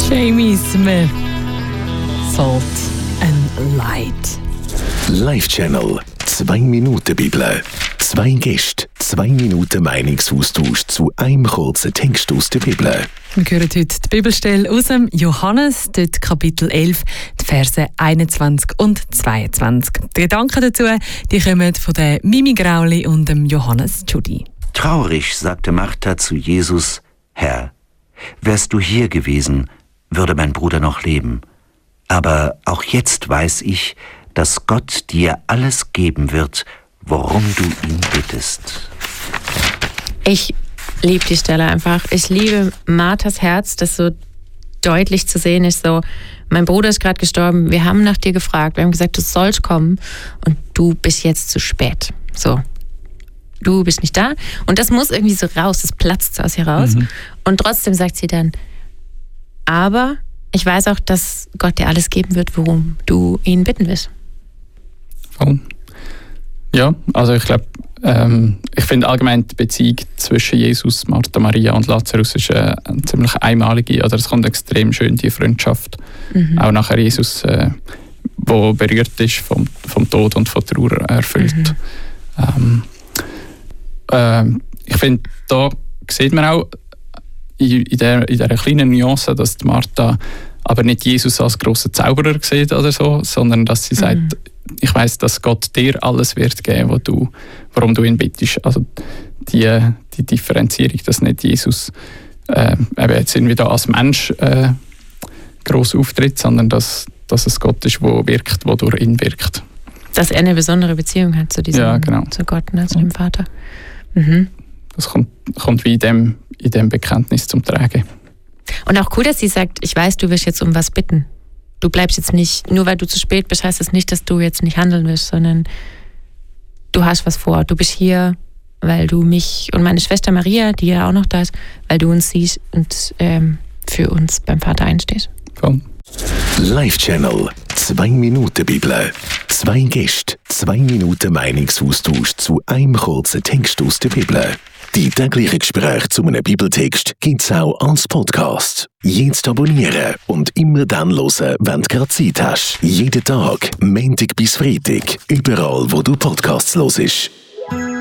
Jamie Smith. Salt and Light. Live-Channel. 2 Minuten Bibel. 2 Gäste, 2 Minuten Meinungsaustausch zu einem kurzen Text aus der Bibel. Wir hören heute die Bibelstelle aus dem Johannes, dort Kapitel 11, die Verse 21 und 22. Die Gedanken dazu die kommen von der Mimi Grauli und dem Johannes Tschudi. Traurig sagte Martha zu Jesus: Herr, wärst du hier gewesen, würde mein Bruder noch leben. Aber auch jetzt weiß ich, dass Gott dir alles geben wird, worum du ihn bittest. Ich liebe die Stelle einfach. Ich liebe Marthas Herz, das so deutlich zu sehen ist. So, mein Bruder ist gerade gestorben, wir haben nach dir gefragt, wir haben gesagt, du sollst kommen und du bist jetzt zu spät. So, du bist nicht da. Und das muss irgendwie so raus, das platzt so aus ihr raus. Und trotzdem sagt sie dann, aber ich weiß auch, dass Gott dir alles geben wird, worum du ihn bitten willst. Voll. Ja, also ich glaube, ich finde allgemein die Beziehung zwischen Jesus, Martha, Maria und Lazarus ist eine ziemlich einmalige, oder es kommt extrem schön, die Freundschaft. Auch nachher Jesus, wo berührt ist vom Tod und von Trauer erfüllt. Ich finde, da sieht man auch in dieser kleinen Nuance, dass die Martha aber nicht Jesus als grossen Zauberer sieht oder so, sondern dass sie sagt, ich weiss, dass Gott dir alles wird geben, worum du ihn bittest. Also die Differenzierung, dass nicht Jesus jetzt irgendwie da als Mensch gross auftritt, sondern dass es Gott ist, der wirkt, der durch ihn wirkt. Dass er eine besondere Beziehung hat zu diesem, zu Gott, ne, zu dem Vater. Das kommt wie in dem Bekenntnis zum Tragen. Und auch cool, dass sie sagt, ich weiß, du wirst jetzt um was bitten. Du bleibst jetzt nicht, nur weil du zu spät bist, heißt das nicht, dass du jetzt nicht handeln wirst, sondern du hast was vor. Du bist hier, weil du mich und meine Schwester Maria, die ja auch noch da ist, weil du uns siehst und für uns beim Vater einstehst. Voll. Live-Channel. 2 Minuten Bibel. 2 Gäste, 2 Minuten Meinungsaustausch zu einem kurzen Text aus der Bibel. Die täglichen Gespräche zu einem Bibeltext gibt's auch als Podcast. Jetzt abonnieren und immer dann hören, wenn du gerade Zeit hast. Jeden Tag, Montag bis Freitag, überall, wo du Podcasts hörst.